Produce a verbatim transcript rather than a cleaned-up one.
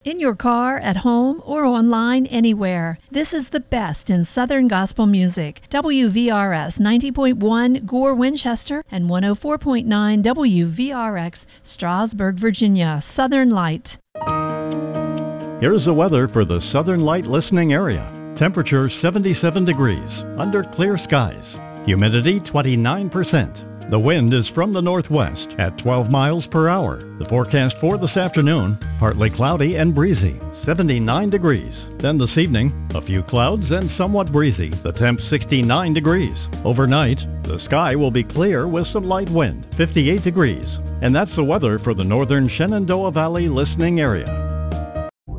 In your car, at home, or online anywhere. This is the best in Southern gospel music. W V R S ninety point one Gore, Winchester, and one oh four point nine W V R X Strasburg, Virginia. Southern Light. Here's the weather for the Southern Light listening area. Temperature seventy-seven degrees, under clear skies. Humidity twenty-nine percent. The wind is from the northwest at twelve miles per hour. The forecast for this afternoon, partly cloudy and breezy, seventy-nine degrees. Then this evening, a few clouds and somewhat breezy. The temp sixty-nine degrees. Overnight, the sky will be clear with some light wind, fifty-eight degrees. And that's the weather for the northern Shenandoah Valley listening area.